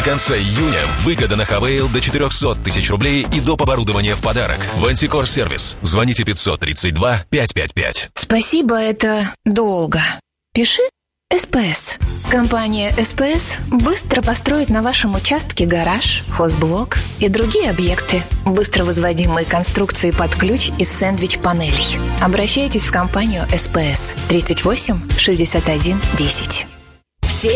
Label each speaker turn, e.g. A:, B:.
A: конца июня выгода на Хавейл до 400 тысяч рублей и доп. Оборудование в подарок. Вантикор сервис. Звоните 532 555.
B: Спасибо, это долго. Пиши СПС. Компания СПС быстро построит на вашем участке гараж, хозблок и другие объекты. Быстро возводимые конструкции под ключ из сэндвич-панелей. Обращайтесь в компанию СПС 38 61 10.